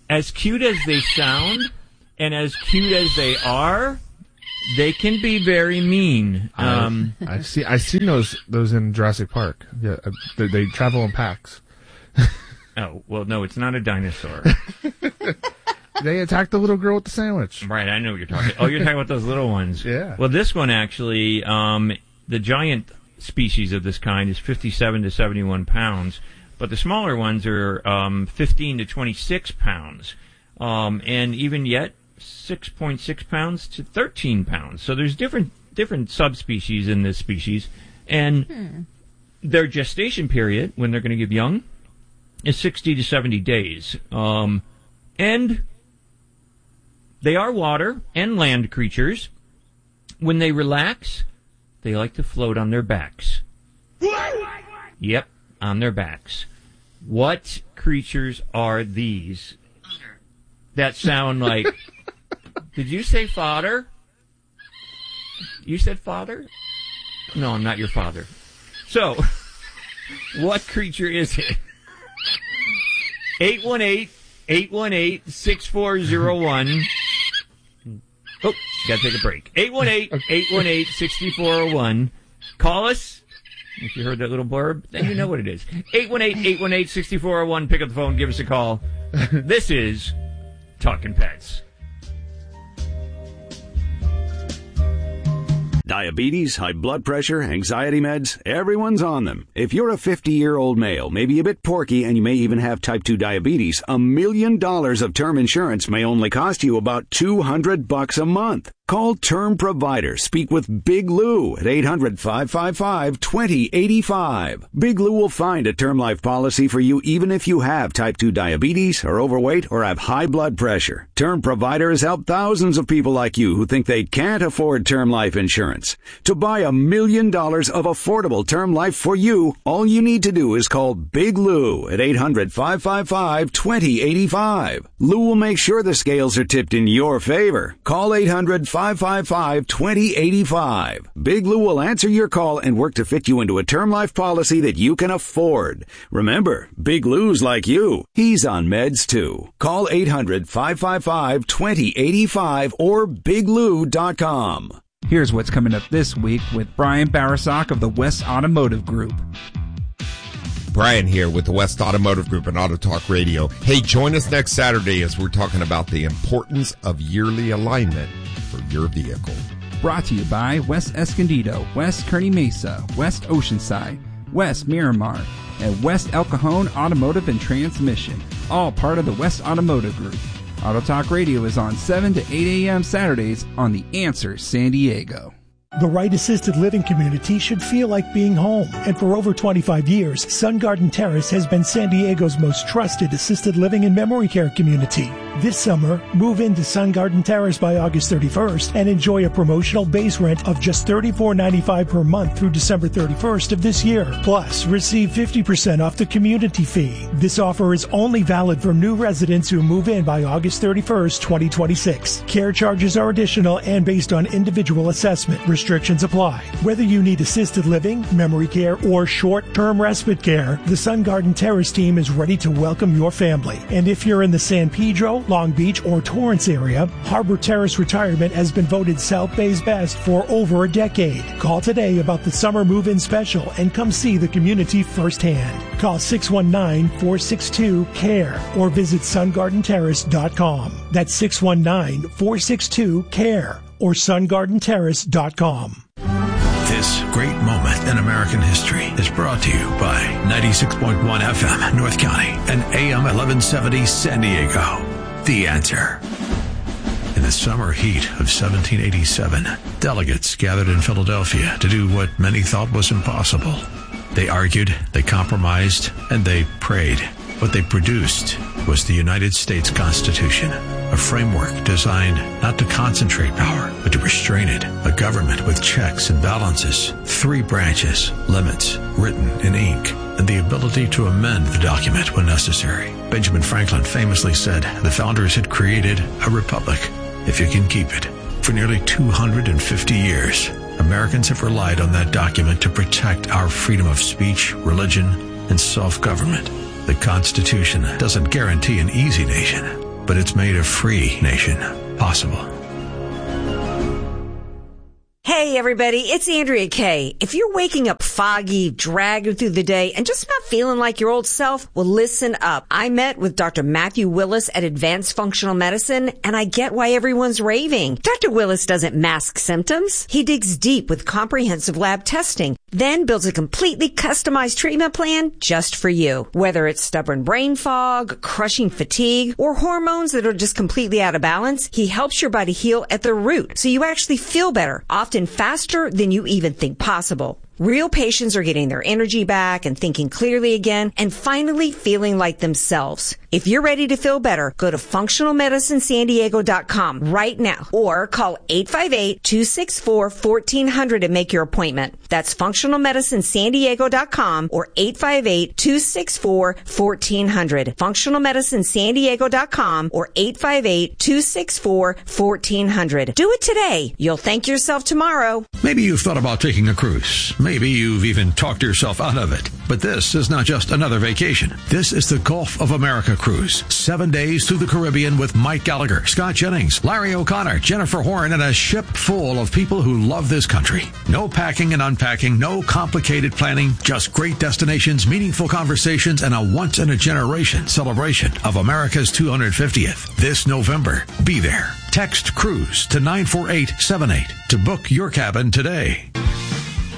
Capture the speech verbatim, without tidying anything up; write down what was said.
as cute as they sound and as cute as they are, they can be very mean. Um, I, I've seen I've seen those those in Jurassic Park. Yeah, they, they travel in packs. Oh well, no, it's not a dinosaur. They attacked the little girl with the sandwich. Right, I know what you're talking. Oh, you're talking about those little ones. Yeah. Well, this one actually, um, the giant species of this kind is fifty-seven to seventy-one pounds, but the smaller ones are um, fifteen to twenty-six pounds, um, and even yet six point six pounds to thirteen pounds. So there's different different subspecies in this species, and hmm. their gestation period when they're going to give young is sixty to seventy days, um, and they are water and land creatures. When they relax, they like to float on their backs. Yep, on their backs. What creatures are these that sound like... Did you say fodder? You said fodder? No, I'm not your father. So, what creature is it? eight one eight, eight one eight, six four zero one. Oh, gotta take a break. eight one eight, eight one eight, six four zero one. Call us. If you heard that little blurb, then you know what it is. eight one eight, eight one eight, six four zero one. Pick up the phone, give us a call. This is Talking Pets. Diabetes, high blood pressure, anxiety meds, everyone's on them. If you're a fifty-year-old male, maybe a bit porky, and you may even have type two diabetes, a million dollars of term insurance may only cost you about two hundred bucks a month. Call Term Provider. Speak with Big Lou at eight hundred, five five five, two zero eight five. Big Lou will find a term life policy for you even if you have type two diabetes, are overweight, or have high blood pressure. Term Provider has helped thousands of people like you who think they can't afford term life insurance. To buy a million dollars of affordable term life for you, all you need to do is call Big Lou at eight hundred, five five five, two zero eight five. Lou will make sure the scales are tipped in your favor. Call eight hundred, five five five, two zero eight five. Big Lou will answer your call and work to fit you into a term life policy that you can afford. Remember, Big Lou's like you. He's on meds too. Call eight hundred, five five five, two zero eight five or big lou dot com. Here's what's coming up this week with Brian Barasak of the West Automotive Group. Brian here with the West Automotive Group and Auto Talk Radio. Hey, join us next Saturday as we're talking about the importance of yearly alignment for your vehicle. Brought to you by West Escondido, West Kearney Mesa, West Oceanside, West Miramar, and West El Cajon Automotive and Transmission, all part of the West Automotive Group. Auto Talk Radio is on seven to eight a.m. Saturdays on The Answer San Diego. The right assisted living community should feel like being home. And for over twenty-five years, Sun Garden Terrace has been San Diego's most trusted assisted living and memory care community. This summer, move into Sun Garden Terrace by August thirty-first and enjoy a promotional base rent of just thirty-four ninety-five per month through December thirty-first of this year. Plus, receive fifty percent off the community fee. This offer is only valid for new residents who move in by August thirty-first, twenty twenty-six. Care charges are additional and based on individual assessment. Restrictions apply. Whether you need assisted living, memory care, or short-term respite care, the Sun Garden Terrace team is ready to welcome your family. And if you're in the San Pedro, Long Beach, or Torrance area, Harbor Terrace Retirement has been voted South Bay's best for over a decade. Call today about the summer move-in special and come see the community firsthand. Call six one nine, four six two, C A R E or visit sun garden terrace dot com. That's six one nine, four six two, C A R E or sun garden terrace dot com. This great moment in American history is brought to you by ninety-six point one F M North County and A M eleven seventy San Diego. The Answer. In the summer heat of seventeen eighty-seven, delegates gathered in Philadelphia to do what many thought was impossible. They argued, they compromised, and they prayed. What they produced was the United States Constitution, a framework designed not to concentrate power, but to restrain it, a government with checks and balances, three branches, limits, written in ink, and the ability to amend the document when necessary. Benjamin Franklin famously said the founders had created a republic, if you can keep it. For nearly two hundred fifty years, Americans have relied on that document to protect our freedom of speech, religion, and self-government. The Constitution doesn't guarantee an easy nation, but it's made a free nation possible. Hey everybody, it's Andrea Kay. If you're waking up foggy, dragging through the day, and just not feeling like your old self, well listen up. I met with Doctor Matthew Willis at Advanced Functional Medicine, and I get why everyone's raving. Doctor Willis doesn't mask symptoms. He digs deep with comprehensive lab testing, then builds a completely customized treatment plan just for you. Whether it's stubborn brain fog, crushing fatigue, or hormones that are just completely out of balance, he helps your body heal at the root so you actually feel better, often faster than you even think possible. Real patients are getting their energy back and thinking clearly again and finally feeling like themselves. If you're ready to feel better, go to functional medicine san diego dot com right now or call eight five eight, two six four, one four zero zero to make your appointment. That's functional medicine san diego dot com or eight five eight, two six four, one four zero zero. functional medicine san diego dot com or eight five eight, two six four, one four zero zero. Do it today. You'll thank yourself tomorrow. Maybe you've thought about taking a cruise. Maybe you've even talked yourself out of it. But this is not just another vacation. This is the Gulf of America cruise. Seven days through the Caribbean with Mike Gallagher, Scott Jennings, Larry O'Connor, Jennifer Horn, and a ship full of people who love this country. No packing and unpacking, no complicated planning, just great destinations, meaningful conversations, and a once-in-a-generation celebration of America's two hundred fiftieth. This November, be there. Text CRUISE to nine four eight seven eight to book your cabin today.